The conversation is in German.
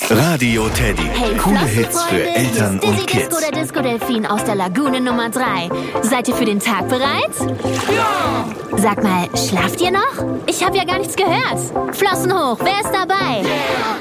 Radio Teddy. Hey, Coole Hits für Flossenfreunde, Eltern hier ist und Dizzy Kids. der Disco-Delfin aus der Lagune Nummer 3. Seid ihr für den Tag bereit? Ja! Sag mal, schlaft ihr noch? Ich habe ja gar nichts gehört. Flossen hoch, wer ist dabei? Yeah.